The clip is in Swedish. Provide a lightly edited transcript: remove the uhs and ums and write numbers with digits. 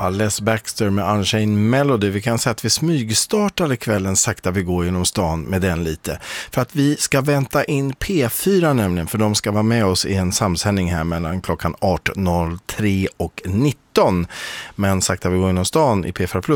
Les Baxter med Unchained Melody. Vi kan säga att vi smygstartade kvällen sakta vi går genom stan med den lite. För att vi ska vänta in P4 nämligen, för de ska vara med oss i en samsändning här mellan klockan 18.03 och 19. Men sakta vi går genom stan i P4 Plus